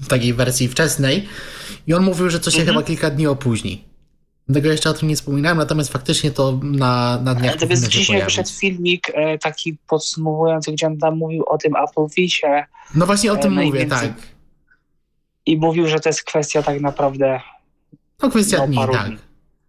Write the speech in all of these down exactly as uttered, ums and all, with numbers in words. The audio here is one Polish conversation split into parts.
w takiej wersji wczesnej i on mówił, że to się mhm. chyba kilka dni opóźni. Tego jeszcze o tym nie wspominałem, natomiast faktycznie to na, na dniach powinno się dzisiaj wyszedł filmik e, taki podsumowujący, gdzie on tam mówił o tym Apple Visie. No właśnie o tym mówię, tak. I mówił, że to jest kwestia tak naprawdę no kwestia no, dni, paru tak. dni.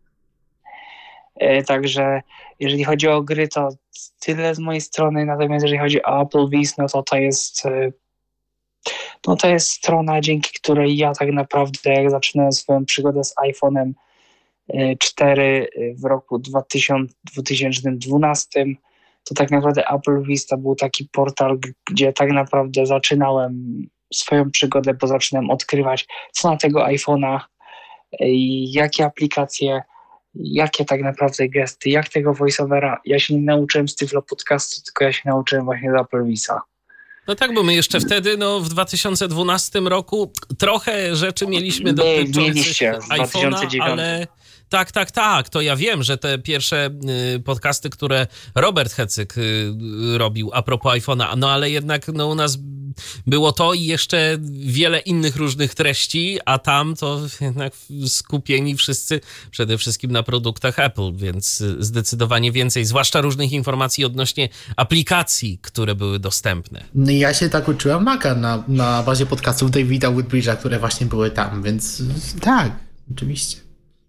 E, także jeżeli chodzi o gry, to tyle z mojej strony, natomiast jeżeli chodzi o Apple Vis, no to to jest e, no to jest strona, dzięki której ja tak naprawdę, jak zaczynałem swoją przygodę z iPhone'em cztery w roku dwa tysiące dwunastym, to tak naprawdę Apple Vista był taki portal, gdzie tak naprawdę zaczynałem swoją przygodę, bo zaczynałem odkrywać, co na tego iPhone'a, jakie aplikacje, jakie tak naprawdę gesty, jak tego voiceovera. Ja się nie nauczyłem z Tyflo Podcastu, tylko ja się nauczyłem właśnie z Apple Visa. No tak, bo my jeszcze wtedy, no w dwa tysiące dwunastym roku trochę rzeczy mieliśmy dotyczących iPhone'a, ale... Tak, tak, tak. To ja wiem, że te pierwsze y, podcasty, które Robert Hecyk y, robił a propos iPhone'a, no ale jednak no, u nas było to i jeszcze wiele innych różnych treści, a tam to jednak skupieni wszyscy przede wszystkim na produktach Apple, więc zdecydowanie więcej, zwłaszcza różnych informacji odnośnie aplikacji, które były dostępne. No i ja się tak uczyłem Maca na, na bazie podcastów Davida Woodbridge'a, które właśnie były tam, więc tak, oczywiście.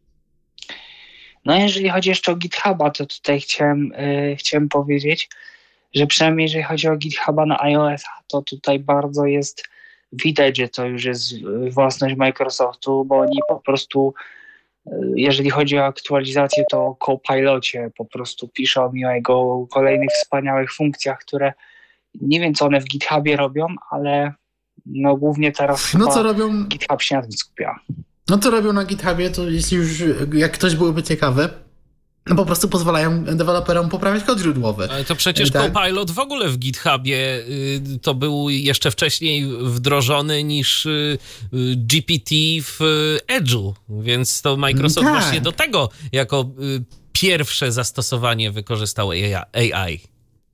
No jeżeli chodzi jeszcze o GitHuba, to tutaj chciałem, yy, chciałem powiedzieć, że przynajmniej jeżeli chodzi o GitHuba na iOS, to tutaj bardzo jest widać, że to już jest własność Microsoftu, bo oni po prostu, yy, jeżeli chodzi o aktualizację, to o Copilocie po prostu piszą mi o jego kolejnych wspaniałych funkcjach, które nie wiem, co one w GitHubie robią, ale no głównie teraz no co robią? GitHub się na tym skupia. No co robią na GitHubie, to jeśli już, jak ktoś byłby ciekawy, no po prostu pozwalają deweloperom poprawiać kod źródłowy. Ale to przecież tak? Copilot w ogóle w GitHubie y, to był jeszcze wcześniej wdrożony niż y, G P T w Edge'u, więc to Microsoft tak. właśnie do tego jako y, pierwsze zastosowanie wykorzystało A I.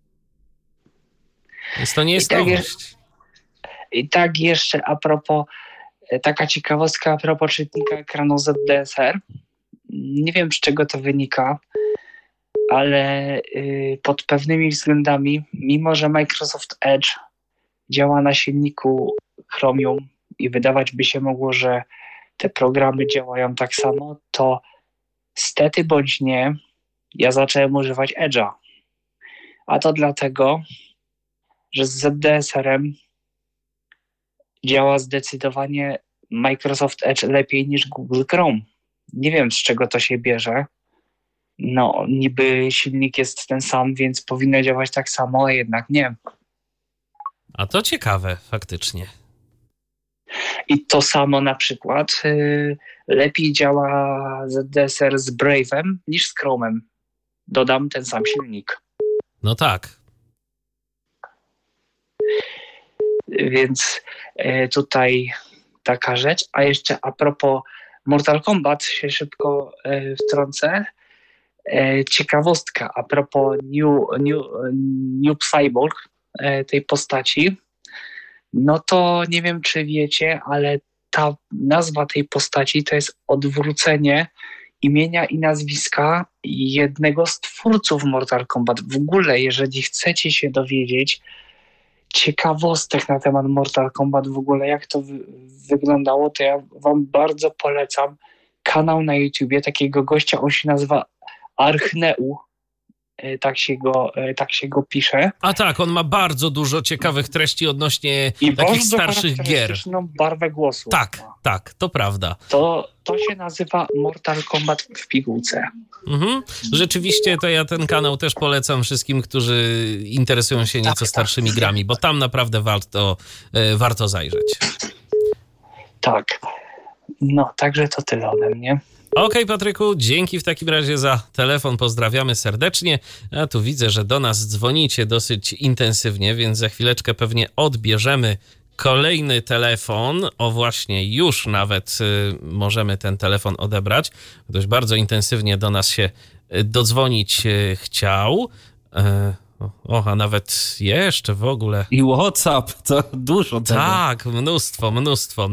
Więc to nie jest I tak nowość. Jest, I tak jeszcze a propos taka ciekawostka a propos czytnika ekranu Z D S R. Nie wiem, z czego to wynika, ale pod pewnymi względami, mimo że Microsoft Edge działa na silniku Chromium i wydawać by się mogło, że te programy działają tak samo, to stety bądź nie, ja zacząłem używać Edge'a. A to dlatego, że z Z D S R-em działa zdecydowanie Microsoft Edge lepiej niż Google Chrome. Nie wiem, z czego to się bierze. No, niby silnik jest ten sam, więc powinno działać tak samo, a jednak nie. A to ciekawe, faktycznie. I to samo na przykład yy, lepiej działa Z D S R z Brave'em niż z Chrome'em. Dodam ten sam silnik. No tak. Więc y, tutaj taka rzecz. A jeszcze a propos Mortal Kombat się szybko y, wtrącę. Y, ciekawostka a propos New, New, New Cyborg, y, tej postaci. No to nie wiem, czy wiecie, ale ta nazwa tej postaci to jest odwrócenie imienia i nazwiska jednego z twórców Mortal Kombat. W ogóle, jeżeli chcecie się dowiedzieć ciekawostek na temat Mortal Kombat, w ogóle jak to wy- wyglądało, to ja wam bardzo polecam kanał na YouTubie takiego gościa, on się nazywa Archneu, tak się go, tak się go pisze. A tak, on ma bardzo dużo ciekawych treści odnośnie I takich starszych gier. I bardzo barwę głosu. Tak, tak, to prawda. To, to się nazywa Mortal Kombat w pigułce. Mhm. Rzeczywiście to ja ten kanał też polecam wszystkim, którzy interesują się nieco tak, starszymi tak. grami, bo tam naprawdę warto, e, warto zajrzeć. Tak. No, także to tyle ode mnie. Okej, okay, Patryku, dzięki w takim razie za telefon, pozdrawiamy serdecznie. A tu widzę, że do nas dzwonicie dosyć intensywnie, więc za chwileczkę pewnie odbierzemy kolejny telefon. O właśnie, już nawet y, możemy ten telefon odebrać. Ktoś bardzo intensywnie do nas się dodzwonić y, chciał. Y, o, a nawet jeszcze w ogóle. I WhatsApp, to dużo tego. Tak, mnóstwo, mnóstwo.